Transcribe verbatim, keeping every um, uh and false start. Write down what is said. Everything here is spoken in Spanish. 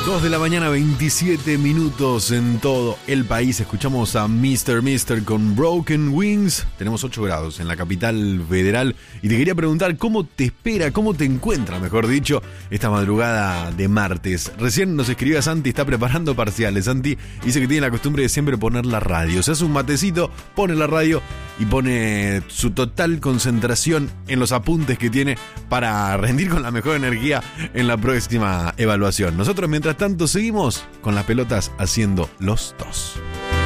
dos de la mañana, veintisiete minutos en todo el país. Escuchamos a mister Mister con Broken Wings. Tenemos ocho grados en la capital federal. Y te quería preguntar cómo te espera, cómo te encuentra, mejor dicho, esta madrugada de martes. Recién nos escribía Santi, está preparando parciales. Santi dice que tiene la costumbre de siempre poner la radio. Se hace un matecito, pone la radio y pone su total concentración en los apuntes que tiene para rendir con la mejor energía en la próxima evaluación. Nosotros, mientras tanto, seguimos con las pelotas haciendo los dos.